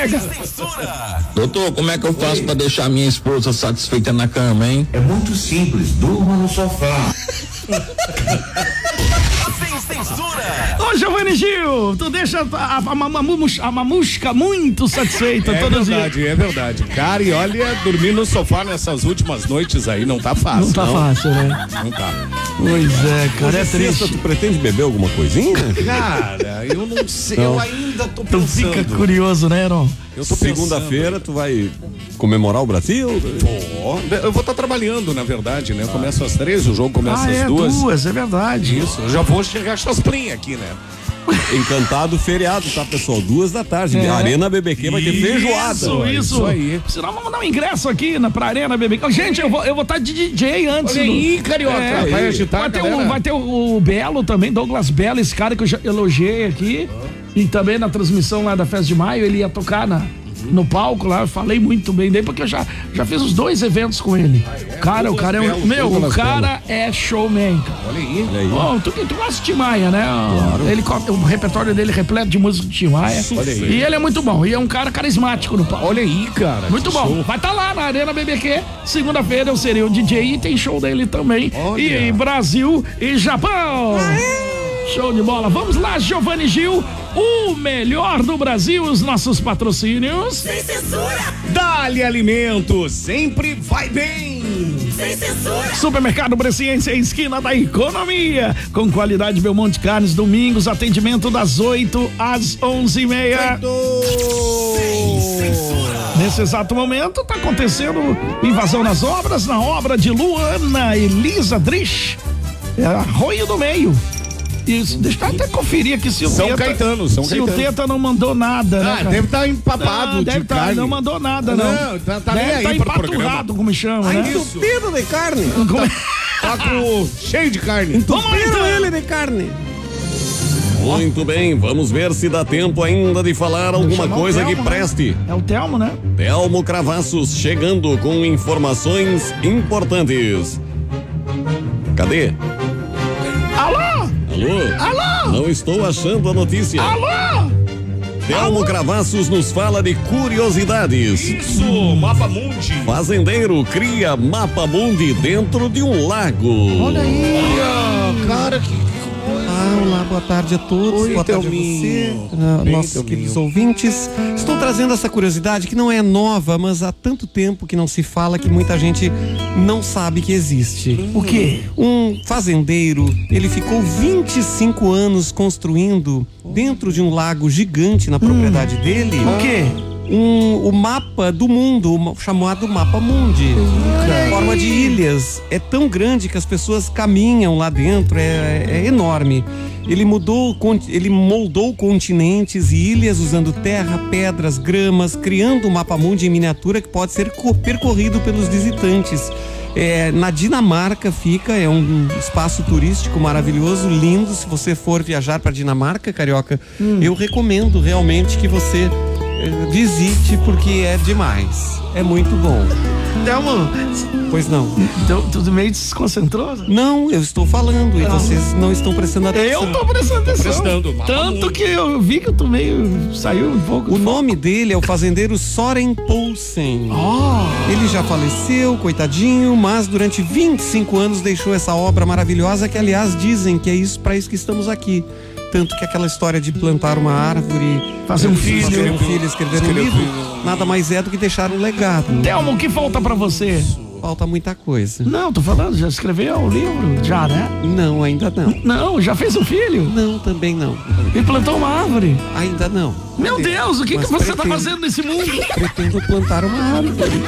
Doutor, como é que eu faço pra deixar minha esposa satisfeita na cama, hein? É muito simples, durma no sofá. Sem censura. Ô, Giovanni Gil, tu deixa a mamusca muito satisfeita todos os dias. É verdade. Cara, e olha, dormir no sofá nessas últimas noites aí não tá fácil. Não tá fácil, né? Não tá. Pois é, cara, Hoje é sexta, triste. tu pretende beber alguma coisinha? Cara, eu não sei, eu ainda tô Tu pensando. fica curioso, né, Heron? Eu tô Segunda-feira tu vai comemorar o Brasil? Eu vou estar trabalhando, na verdade, né? Eu começo às 13, o jogo começa às 2. É verdade. Isso, eu já vou chegar chasplinha aqui, né? Encantado feriado, tá, pessoal? 2h, Arena BBQ vai ter feijoada. Isso aí. Senão vamos dar um ingresso aqui pra Arena BBQ. Gente, eu vou estar de DJ antes. Olha aí, carioca. Vai agitar, vai ter o Belo também, Douglas Belo, esse cara que eu já elogiei aqui. E também na transmissão lá da Festa de Maio, ele ia tocar no palco lá, eu falei muito bem dele, porque eu já fiz os 2 eventos com ele. Cara, o cara o cara é showman, cara. Olha aí. Oh, tu gosta de Tim Maia, né? Claro. O repertório dele é repleto de música de Tim Maia. E ele é muito bom. E é um cara carismático no palco. Olha aí, cara. Muito bom. Show. Vai estar lá na Arena BBQ. Segunda-feira eu serei o DJ e tem show dele também. Olha. E em Brasil e Japão. Show de bola. Vamos lá, Giovanni Gil. O melhor do Brasil, os nossos patrocínios. Sem censura. Dali Alimentos, sempre vai bem. Sem censura. Supermercado Bresciense, esquina da economia. Com qualidade Belmonte Carnes, domingos, atendimento das 8 às 11h30. Nesse exato momento, tá acontecendo invasão nas obras, na obra de Luana Elisa Drich. É Arroio do Meio. Isso, deixa eu até conferir aqui se o São Teta... Caetano. Se o Teta não mandou nada, né, cara? Deve estar empapado deve de carne. Não mandou nada, não. Não, tá nem deve aí tá pro programa. empaturrado, como chama, né? Entupido de carne. Tá cheio de carne. Entupido ele de carne. Muito bem, vamos ver se dá tempo ainda de falar alguma coisa que preste. É o Telmo, né? Telmo Cravassos chegando com informações importantes. Cadê? Alô? Alô? Não estou achando a notícia. Alô? Telmo Cravassos nos fala de curiosidades. Isso, Mapa Mundi. Fazendeiro cria Mapa Mundi dentro de um lago. Olha aí. Cara, que... Olá, boa tarde a todos. Oi, boa tarde a você, nossos queridos ouvintes. Estou trazendo essa curiosidade que não é nova, mas há tanto tempo que não se fala que muita gente não sabe que existe. O quê? Um fazendeiro, ele ficou 25 anos construindo dentro de um lago gigante na propriedade dele. O quê? O mapa do mundo, chamado Mapa Mundi, em forma de ilhas. É tão grande que as pessoas caminham lá dentro, é enorme. Ele moldou continentes e ilhas usando terra, pedras, gramas, criando um Mapa Mundi em miniatura que pode ser percorrido pelos visitantes. Na Dinamarca fica, é um espaço turístico maravilhoso, lindo. Se você for viajar para Dinamarca, carioca, eu recomendo realmente que você visite, porque é demais. É muito bom. Telmo, Pois não. então, tu meio desconcentrou? Não, eu estou falando e vocês não estão prestando atenção. Eu tô prestando atenção. Tanto que eu vi que tu meio saiu um pouco. O nome dele é o fazendeiro Soren Poulsen. Ele já faleceu, coitadinho, mas durante 25 anos deixou essa obra maravilhosa que, aliás, dizem que é isso para isso que estamos aqui. Tanto que aquela história de plantar uma árvore, fazer um filho, escrever um livro, nada mais é do que deixar um legado. Telmo, o que falta pra você? Falta muita coisa. Não, tô falando, já escreveu o livro? Já, né? Não, ainda não. Não, já fez um filho? Não, também não. E plantou uma árvore? Ainda não. Meu Deus, o que você tá fazendo nesse mundo? Pretendo plantar uma árvore.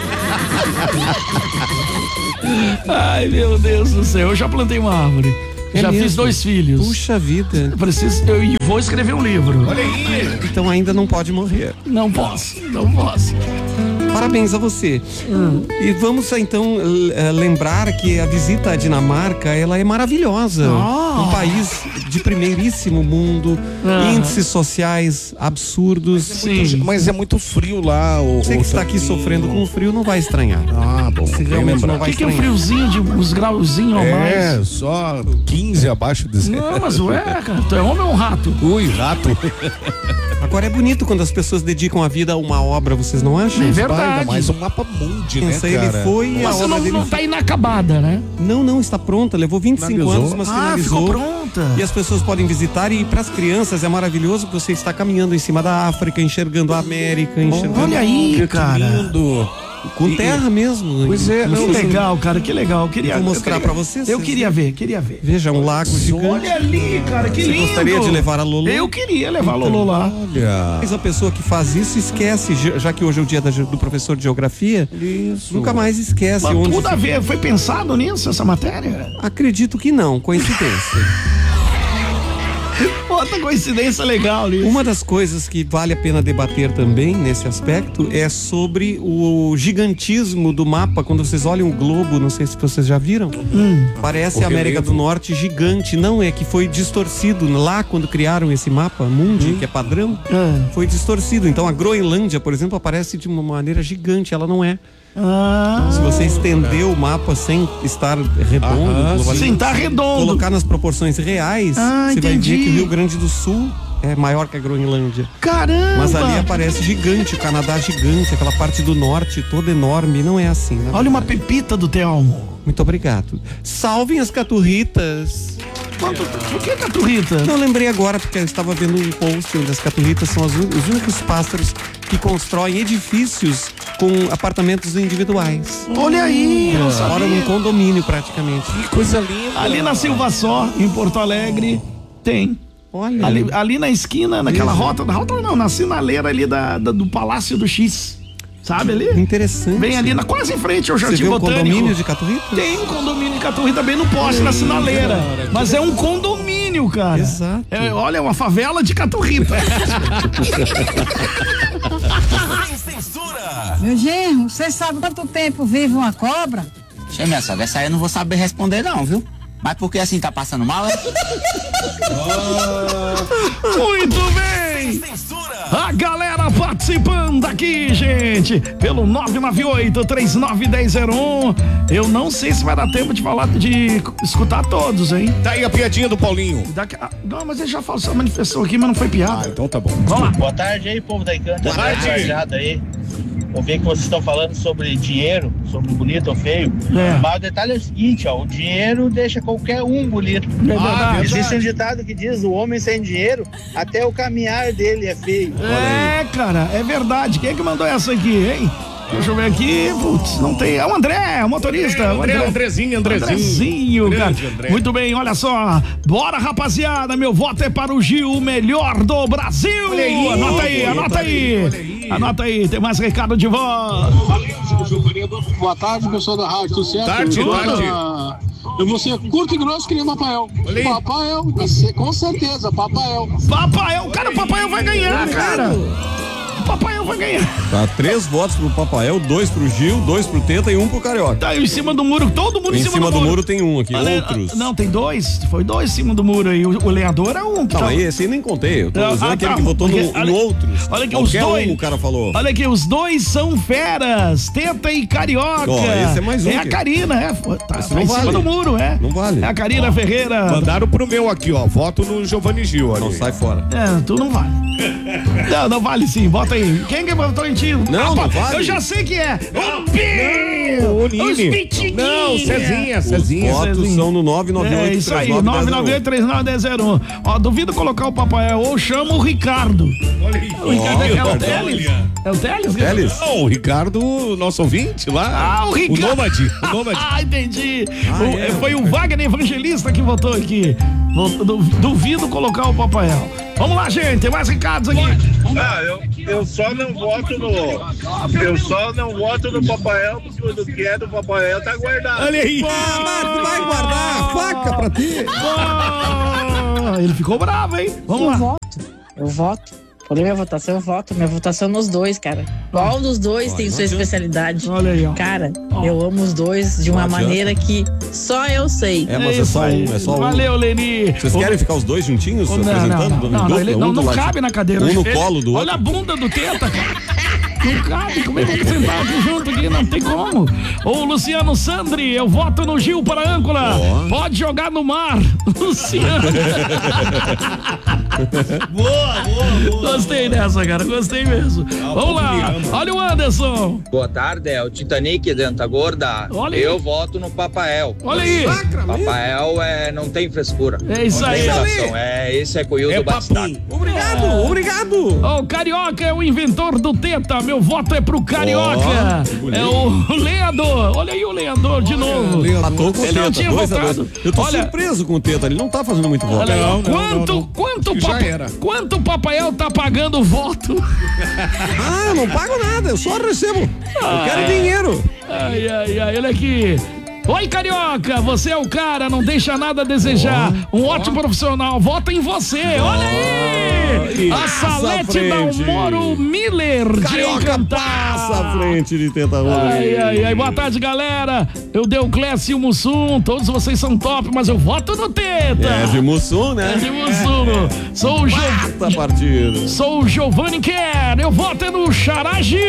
Ai, meu Deus do céu, eu já plantei uma árvore. Já mesmo? fiz 2 filhos. Puxa vida. Eu vou escrever um livro. Olha aí. Então ainda não pode morrer. Não posso. Parabéns a você. E vamos então lembrar que a visita à Dinamarca, ela é maravilhosa. Um país de primeiríssimo mundo, índices sociais absurdos. Sim. Mas é muito frio lá. Você que está aqui sofrendo com frio não vai estranhar. Bom. Você realmente não vai O que é um estranhar. friozinho de uns grauzinhos a mais? Só 15 abaixo de zero. Não, mas cara, tu é homem ou um rato? Ui, rato. Agora é bonito quando as pessoas dedicam a vida a uma obra, vocês não acham? É verdade. Ainda mais o mapa mundi, né, Pensa, cara? ele foi e a Mas obra não, dele... não tá inacabada, né? Não, está pronta. Levou 25 Finalizou? anos, mas finalizou. Ficou pronta. E as pessoas podem visitar, e para as crianças é maravilhoso que você está caminhando em cima da África, enxergando a América, enxergando... Olha aí, cara. Lindo. Com terra mesmo. Pois é, Que legal, cara, que legal. Vou mostrar pra vocês. Eu queria ver. Veja, um lago gigante. Olha ali, cara, que lindo. Você gostaria de levar a Lolo? Eu queria levar a Lolo lá. Olha. Mas a pessoa que faz isso esquece, já que hoje é o dia do professor de geografia, nunca mais esquece. Mas onde tudo a ver, foi pensado nisso, essa matéria? Acredito que não, coincidência. Outra coincidência legal nisso. Uma das coisas que vale a pena debater também nesse aspecto é sobre o gigantismo do mapa. Quando vocês olham o globo, não sei se vocês já viram, parece a América do Norte gigante. Não, é que foi distorcido lá quando criaram esse mapa mundi, que é padrão, foi distorcido. Então a Groenlândia, por exemplo, aparece de uma maneira gigante, ela não é. Se você estender o mapa sem estar redondo, sem estar redondo, colocar nas proporções reais, você vai ver que o Rio Grande do Sul é maior que a Groenlândia. Caramba! Mas ali aparece gigante, o Canadá gigante, aquela parte do norte toda enorme. Não é assim, né? Olha uma pepita do Telmo. Muito obrigado. Salvem as caturritas. Por que caturrita? Não lembrei agora, porque eu estava vendo um post onde as caturritas são os únicos pássaros que constroem edifícios com apartamentos individuais. Olha aí! Moram num condomínio praticamente. Que coisa linda. Ali na Silva Só, em Porto Alegre, tem. Olha. Ali na esquina, naquela rota não, na sinaleira ali do Palácio do X. Sabe ali? Interessante. Bem ali, quase em frente ao Você Jardim viu Botânico. Um condomínio de caturrita? Tem um condomínio de caturrita bem no poste, na sinaleira. Mas é um condomínio, cara. Exato. Olha, é uma favela de caturrita. Sem censura. Meu genro, você sabe quanto tempo vive uma cobra? Che, minha sogra, essa aí eu não vou saber responder não, viu? Mas por que assim tá passando mal, é? Muito bem! A galera participando aqui, gente, pelo 998-391001. Eu não sei se vai dar tempo de falar, de escutar todos, hein? Tá aí a piadinha do Paulinho. Não, mas ele já falou, só manifestou aqui, mas não foi piada. Então tá bom. Vamos lá. Boa tarde aí, povo da Encanta. Boa tarde. Aí. Eu vi que vocês estão falando sobre dinheiro, sobre bonito ou feio. Mas o detalhe é o seguinte, ó, o dinheiro deixa qualquer um bonito. Existe um ditado que diz: o homem sem dinheiro, até o caminhar dele é feio. Cara, é verdade. Quem é que mandou essa aqui, hein? Deixa eu ver aqui, putz, não tem. É o André, o motorista. Andrezinho, cara. André. Muito bem, olha só. Bora, rapaziada. Meu voto é para o Gil, o melhor do Brasil. Anota aí. Tem mais recado de voz. Boa tarde, pessoal da rádio. Tudo certo? Tarde. Eu vou ser curto e grosso que nem o Papael. Papael, com certeza, Papael. Cara, o Papael vai ganhar, cara. O Papael vai ganhar. Tá 3 votos pro Papael, 2 pro Gil, 2 pro Teta e 1 pro Carioca. Tá em cima do muro, todo mundo em cima do muro. Tem um aqui, outros. Não, tem 2. Foi 2 em cima do muro aí. O lenhador é um. Não, esse aí nem contei. Eu tô usando aquele que votou no outros. Olha aqui, os dois. O cara falou. Olha aqui, os dois são feras. Teta e Carioca. Esse é mais um. É a Karina, Tá em cima do muro, Não vale. É a Karina Ferreira. Mandaram pro meu aqui, ó. Voto no Giovanni Gil. Não, sai fora. Tu não vale. Não vale sim. Bota aí. Quem que votou em ti? Não vale. Eu já sei que é. O Nini. Não, Cezinha. Os votos são no 998. É isso aí, 998-391001. Ó, duvido colocar o Papael ou chama o Ricardo. Olha aí. O Ricardo é o Teles? É o Teles? Não, o Ricardo, nosso ouvinte lá. O Ricardo. O Nômade. Entendi. Foi o Wagner Evangelista que votou aqui. Duvido colocar o Papael. Vamos lá, gente, tem mais recados aqui. Eu só não voto no Papael, porque o que é do Papael tá guardado. Olha aí. Vai guardar a faca pra ti. Ele ficou bravo, hein? Vamos lá. Eu voto. Porém, minha votação nos dois, cara. Qual dos dois tem sua especialidade? Olha aí, ó. Cara, eu amo os dois de uma maneira que só eu sei. Mas é só um. Valeu, Leni. Vocês querem ficar os dois juntinhos apresentando? Não cabe na cadeira. Um no colo do outro. Olha a bunda do Teta, cara. Não cabe, como é que vamos sentar aqui junto aqui? Não tem como. Ô, Luciano Sandri, eu voto no Gil para âncora. Pode jogar no mar. Luciano. Boa. Gostei dessa, cara, gostei mesmo. Vamos lá, olha o Anderson. Boa tarde, é o Titanic Denta Gorda. Olha aí. Eu voto no Papael. Olha aí. Papael não tem frescura. É isso aí. Esse é coiudo bastante. Obrigado. O Carioca é o inventor do Teta. Meu voto é pro Carioca. É o lenhador. Olha aí o lenhador de novo. Matou com o Ele não Teta. tinha votado. Eu tô Olha, surpreso com o Teta. Ele não tá fazendo muito voto. olha aí, Não. quanto o Papael tá pagando o voto? Eu não pago nada. Eu só recebo. Eu quero dinheiro. Ai, olha aqui. Oi, Carioca, você é o cara, não deixa nada a desejar. Um ótimo profissional, vota em você. Olha aí! A Salete Dalmoro Miller de Carioca Encantar. passa à frente de Teta Rosa. Ai, boa tarde, galera. Eu dei o Clécio e o Mussum, todos vocês são top, mas eu voto no Teta. É de Mussum, né? É de Mussum. Sou o Sou o Giovanni Kerr, eu voto no Xará Gil.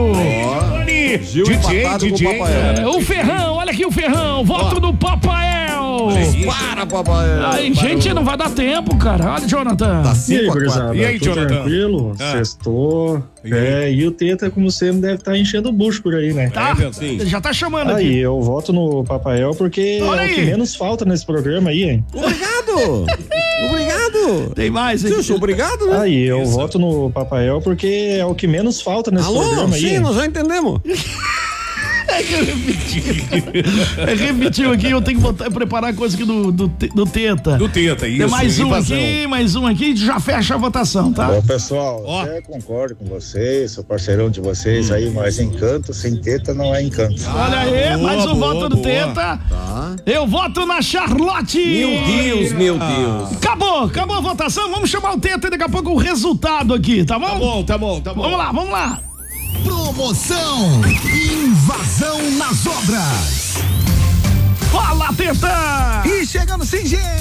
Gil empatado com o Papael. O Ferrão, olha aqui o Ferrão, voto no Papael. Para, Papael. Aí, gente, não vai dar tempo, cara. Olha, Jonathan. Tá E aí, gurizada? E aí, Tudo Jonathan? tranquilo? Sextou. E o Teta, como sempre, deve estar enchendo o bucho por aí, né? Tá? Já tá chamando aqui. Aí, eu voto no Papael porque é o que menos falta nesse programa aí, hein? Obrigado. Tem mais, hein? Obrigado, né? Aí, eu voto no Papael porque é o que menos falta nesse programa aí. Sim, nós já entendemos. É que eu repeti. Repetiu aqui, eu tenho que preparar coisa aqui do Teta. Do Teta, isso. Tem mais um aqui, já fecha a votação, tá? Bom, pessoal, até concordo com vocês, sou parceirão de vocês aí, mas encanto sem Teta não é encanto. Olha aí, mais um voto do Teta. Tá. Eu voto na Charlotte. Meu Deus. Acabou a votação, vamos chamar o Teta e daqui a pouco o resultado aqui, tá bom? Tá bom. Vamos lá. Promoção Invasão nas Obras. Fala, Teta! E chegando sem jeito.